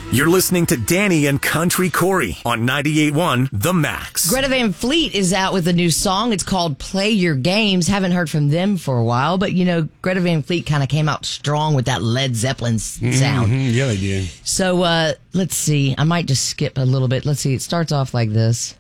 You're listening to Danny and Country Corey on 98.1 The Max. Greta Van Fleet is out with a new song. It's called Play Your Games. Haven't heard from them for a while, but Greta Van Fleet kind of came out strong with that Led Zeppelin sound. Yeah, they did. So let's see. I might just skip a little bit. Let's see. It starts off like this.